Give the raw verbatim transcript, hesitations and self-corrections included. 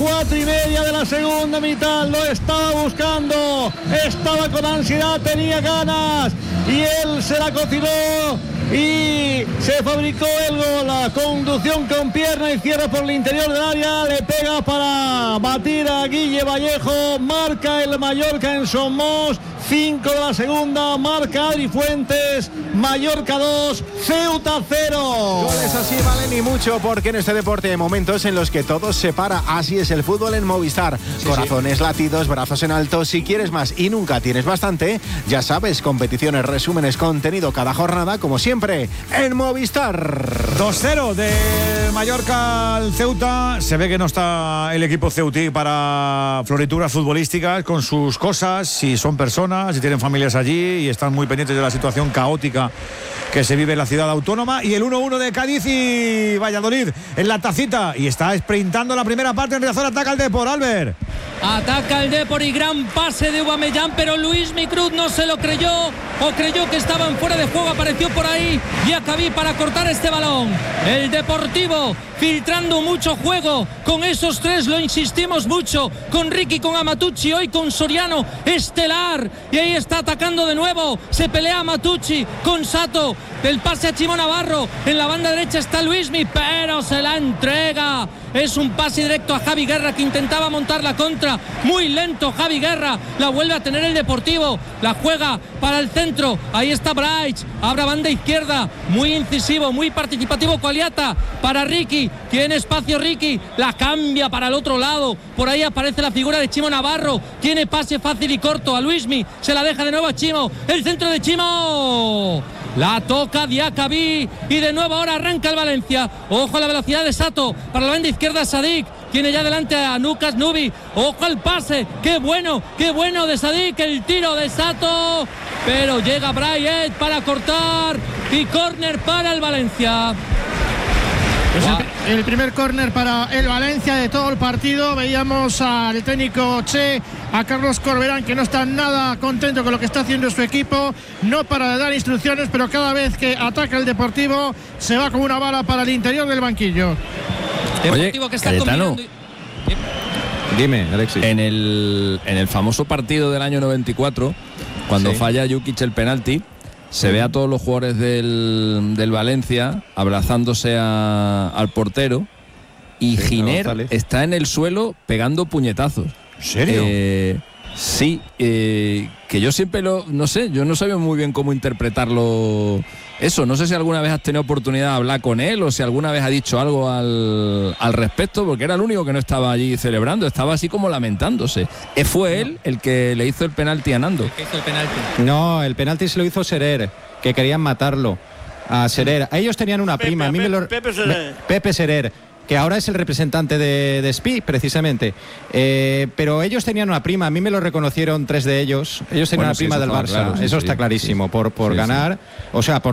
cuatro y media de la segunda mitad. Lo estaba buscando, estaba con ansiedad, tenía ganas y él se la cocinó y se fabricó el gol. La conducción con pierna izquierda por el interior del área, le pega para batir a Guille Vallejo. Marca el Mallorca en Somos. cinco de la segunda, marca Adri Fuentes. Mallorca dos, Ceuta cero. Goles así valen y mucho, porque en este deporte hay momentos en los que todo se para. Así es el fútbol en Movistar. Sí, Corazones, sí. latidos, brazos en alto. Si quieres más y nunca tienes bastante, ya sabes, competiciones, resúmenes, contenido cada jornada, como siempre, en Movistar. dos cero de Mallorca al Ceuta. Se ve que no está el equipo ceutí para florituras futbolísticas, con sus cosas, si son personas, si tienen familias allí, y están muy pendientes de la situación caótica que se vive en la ciudad autónoma. Y el uno uno de Cádiz y Valladolid en la tacita, y está sprintando la primera parte. En Riazor ataca el Depor, Albert. Ataca el Depor y gran pase de Aubameyang, pero Luis Micruz no se lo creyó, o creyó que estaban fuera de juego. Apareció por ahí Diacabí para cortar este balón. El Deportivo filtrando mucho juego con esos tres, lo insistimos mucho, con Ricky, con Amatucci, hoy con Soriano, estelar, y ahí está atacando de nuevo. Se pelea Amatucci con Sato, el pase a Chimo Navarro, en la banda derecha está Luismi, pero se la entrega. Es un pase directo a Javi Guerra, que intentaba montar la contra, muy lento Javi Guerra, la vuelve a tener el Deportivo, la juega para el centro, ahí está Bright, abre banda izquierda, muy incisivo, muy participativo Coaliata, para Ricky, tiene espacio Ricky, la cambia para el otro lado, por ahí aparece la figura de Chimo Navarro, tiene pase fácil y corto a Luismi, se la deja de nuevo a Chimo, el centro de Chimo, la toca Diacabí, y de nuevo ahora arranca el Valencia. Ojo a la velocidad de Sato, para la banda izquierda Sadik, tiene ya delante a Nukas Nubi, ojo al pase, qué bueno, qué bueno de Sadik, el tiro de Sato, pero llega Bryant para cortar, y córner para el Valencia. Es el, el primer córner para el Valencia de todo el partido. Veíamos al técnico Che, a Carlos Corberán, que no está nada contento con lo que está haciendo su equipo, no para de dar instrucciones, pero cada vez que ataca el Deportivo se va con una bala para el interior del banquillo. Deportivo, oye, que está Cayetano, dime, Alexis, en el, en el famoso partido del año noventa y cuatro, cuando sí. falla Jukic el penalti, se ve a todos los jugadores del, del Valencia abrazándose a, al portero, y sí, Giner no, está en el suelo pegando puñetazos. ¿En serio? Eh, sí, eh, que yo siempre lo, no sé, yo no sabía muy bien cómo interpretarlo eso. No sé si alguna vez has tenido oportunidad de hablar con él, o si alguna vez ha dicho algo al, al respecto, porque era el único que no estaba allí celebrando, estaba así como lamentándose. ¿Fue él el que le hizo el penalti a Nando? ¿Qué hizo el penalti? No, el penalti se lo hizo Serer, que querían matarlo a Serer. Ellos tenían una Pepe, prima, a mí me lo, Pepe Serer. me, Pepe Serer, que ahora es el representante de, de S P I, precisamente. Eh, pero ellos tenían una prima, a mí me lo reconocieron tres de ellos. Ellos tenían bueno, una prima sí, del Barça, claro, sí, eso sí, está clarísimo, sí, por, por sí, ganar, sí. o sea, por